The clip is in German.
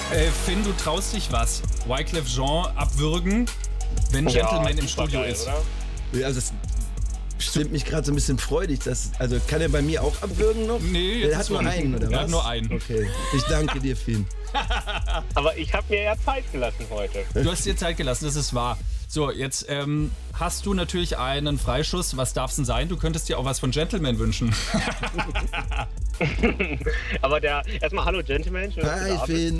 Finn, du traust dich was? Wyclef Jean abwürgen, wenn Gentleman im Studio geil, ist. Oder? Ja, also das stimmt mich gerade so ein bisschen freudig. Also kann er bei mir auch abwürgen noch? Nee, Der hat nur einen, oder was? Er hat nur einen. Okay, ich danke dir, Finn. Aber ich habe mir ja Zeit gelassen heute. Du hast dir Zeit gelassen, das ist wahr. So, jetzt hast du natürlich einen Freischuss. Was darf's denn sein? Du könntest dir auch was von Gentleman wünschen. Aber erstmal hallo Gentleman. Schön, dass du Hi, da bist. Finn.